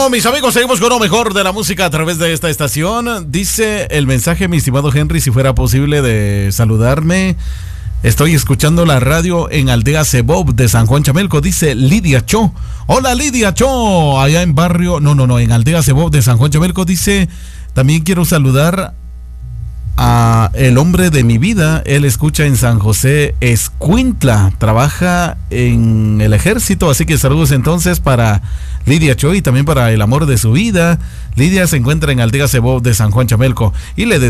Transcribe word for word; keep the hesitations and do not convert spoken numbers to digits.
Bueno, mis amigos, seguimos con lo mejor de la música a través de esta estación. Dice el mensaje, mi estimado Henry, si fuera posible de saludarme. Estoy escuchando la radio en Aldea Cebob de San Juan Chamelco, dice Lidia Cho. Hola Lidia Cho, allá en barrio, no, no, no, en Aldea Cebob de San Juan Chamelco, dice, también quiero saludar a el hombre de mi vida. Él escucha en San José Escuintla, trabaja en el ejército, así que saludos entonces para Lidia Cho y también para el amor de su vida. Lidia se encuentra en Aldea Cebob de San Juan Chamelco y le